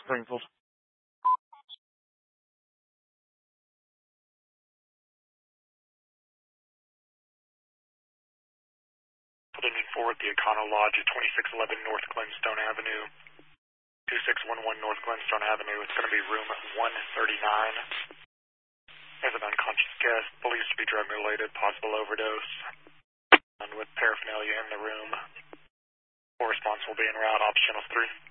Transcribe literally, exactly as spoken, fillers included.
Springfield. Need forward the Econo Lodge at twenty-six eleven North Glenstone Avenue, two six one one North Glenstone Avenue. It's going to be room one thirty-nine. There's an unconscious guest, believed to be drug related, possible overdose, and with paraphernalia in the room. Full response will be en route, Op Channel three.